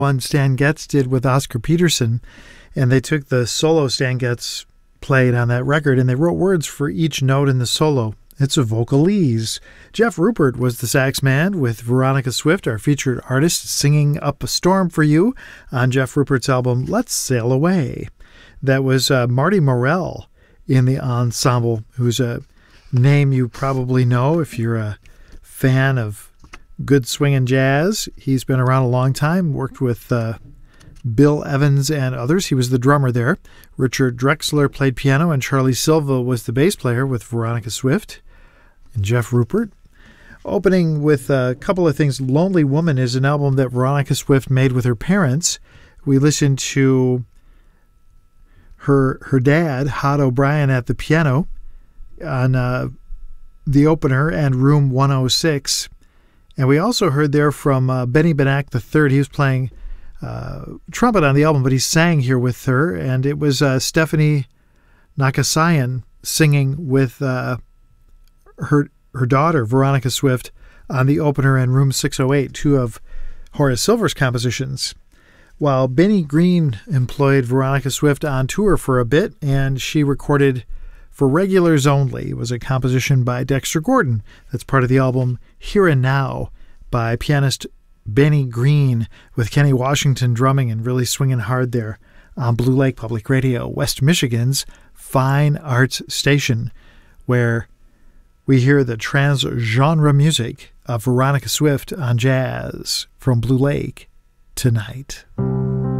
one Stan Getz did with Oscar Peterson, and they took the solo Stan Getz played on that record, and they wrote words for each note in the solo. It's a vocalese. Jeff Rupert was the sax man, with Veronica Swift, our featured artist, singing Up a Storm for you on Jeff Rupert's album Let's Sail Away. That was Marty Morell in the ensemble, who's a name you probably know if you're a fan of good swinging jazz. He's been around a long time, worked with Bill Evans and others. He was the drummer there. Richard Drexler played piano, and Charlie Silva was the bass player with Veronica Swift and Jeff Rupert. Opening with a couple of things, Lonely Woman is an album that Veronica Swift made with her parents. We listened to her dad, Hod O'Brien, at the piano on the opener and Room 106. And we also heard there from Benny Benack III. He was playing trumpet on the album, but he sang here with her, and it was Stephanie Nakasayan singing with her daughter, Veronica Swift, on the opener and Room 608, two of Horace Silver's compositions. While Benny Green employed Veronica Swift on tour for a bit, and she recorded For Regulars Only. It was a composition by Dexter Gordon that's part of the album Here and Now by pianist Benny Green, with Kenny Washington drumming and really swinging hard there on Blue Lake Public Radio, West Michigan's fine arts station, where we hear the trans-genre music of Veronica Swift on jazz from Blue Lake tonight.